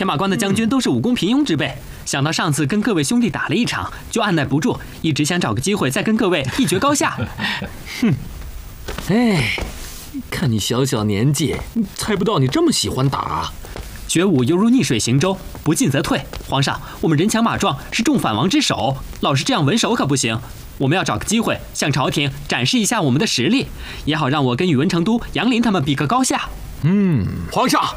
天马关的将军都是武功平庸之辈，想到上次跟各位兄弟打了一场，就按耐不住，一直想找个机会再跟各位一决高下。 哼，哎，看你小小年纪，猜不到你这么喜欢打。 觉悟犹如逆水行舟，不进则退。皇上，我们人强马壮，是众反王之首，老是这样稳守可不行。我们要找个机会向朝廷展示一下我们的实力，也好让我跟宇文成都、杨林他们比个高下。 皇上，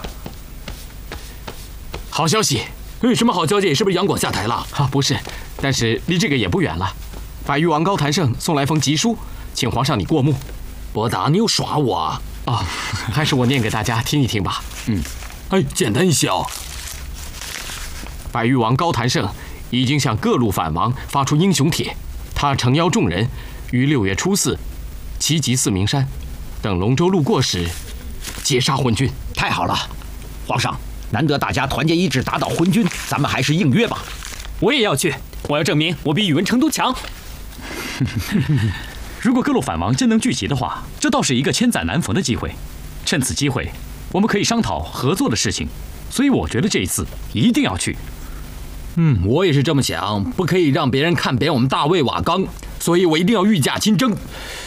好消息！什么好消息？是不是杨广下台了？ 不是，但是离这个也不远了。百誉王高谭胜送来封急书，请皇上你过目。 伯达，你又耍我啊？ 还是我念给大家听一听吧。 简单一些哦。 百誉王高谭胜已经向各路反王发出英雄帖，他诚邀众人于6月初4齐集四明山，等龙舟路过时，截杀昏君。 太好了，皇上，难得大家团结一致打倒昏君，咱们还是应约吧。 我也要去，我要证明我比宇文成都强。 如果各路反王真能聚集的话，这倒是一个千载难逢的机会。趁此机会，我们可以商讨合作的事情，所以我觉得这一次一定要去。 我也是这么想，不可以让别人看扁我们大魏瓦岗，所以我一定要御驾亲征。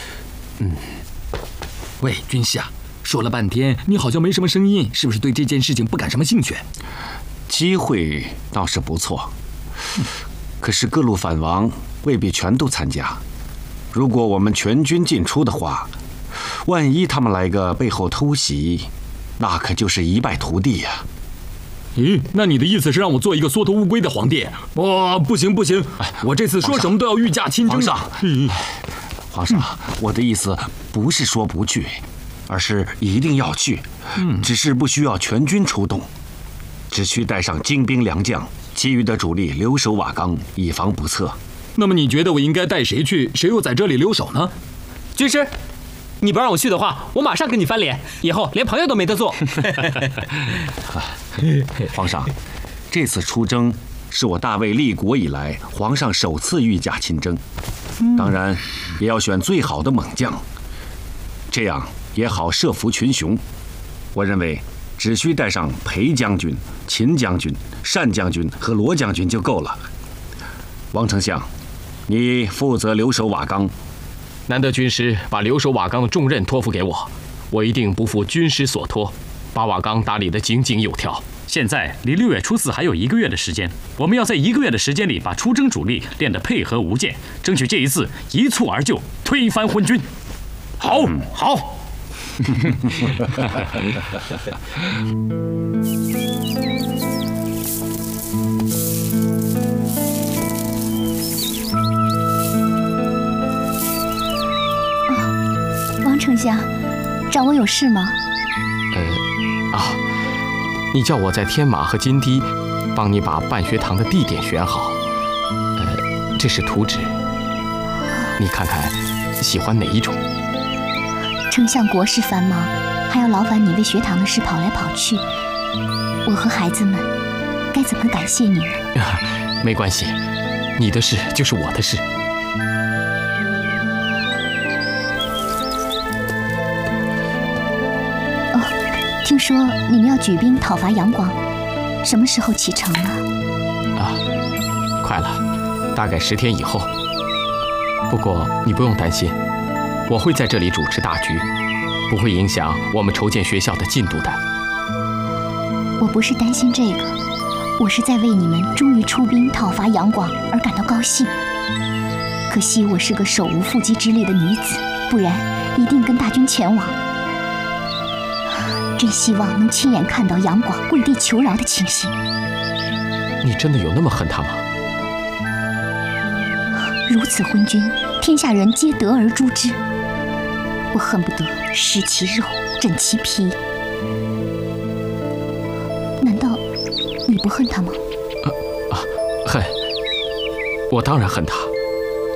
喂，军下，说了半天，你好像没什么声音，是不是对这件事情不感什么兴趣？ 机会倒是不错，可是各路反王未必全都参加。如果我们全军进出的话，万一他们来个背后偷袭，那可就是一败涂地呀。 那你的意思是让我做一个缩头乌龟的皇帝？不行，我这次说什么都要御驾亲征的。 皇上，我的意思不是说不去，而是一定要去，只是不需要全军出动，只需带上精兵良将，其余的主力留守瓦岗，以防不测。 那么你觉得我应该带谁去？谁又在这里留守呢？ 军师，你不让我去的话，我马上跟你翻脸，以后连朋友都没得做。 皇上，这次出征是我大魏立国以来皇上首次御驾亲征，当然也要选最好的猛将，这样也好设伏群雄。我认为只需带上裴将军、秦将军、单将军和罗将军就够了。王丞相，你负责留守瓦岗。 难得军师把留守瓦岗的重任托付给我，我一定不负军师所托，把瓦岗打理得井井有条。 现在离6月初4还有1个月的时间，我们要在1个月的时间里把出征主力练得配合无间，争取这一次一蹴而就，推翻昏君。好。 王丞相，找我有事吗？ 你叫我在天马和金堤帮你把办学堂的地点选好。这是图纸，你看看喜欢哪一种？ 丞相国事繁忙，还要劳烦你为学堂的事跑来跑去，我和孩子们该怎么感谢你呢？ 没关系，你的事就是我的事。 听说你们要举兵讨伐杨广，什么时候启程呢？ 快了，大概10天以后。不过你不用担心，我会在这里主持大局，不会影响我们筹建学校的进度的。 我不是担心这个，我是在为你们终于出兵讨伐杨广而感到高兴。可惜我是个手无缚鸡之力的女子，不然一定跟大军前往。真希望能亲眼看到杨广跪地求饶的情形。 你真的有那么恨他吗？ 如此昏君，天下人皆得而诛之，我恨不得食其肉，枕其皮。难道你不恨他吗？ 恨，我当然恨他。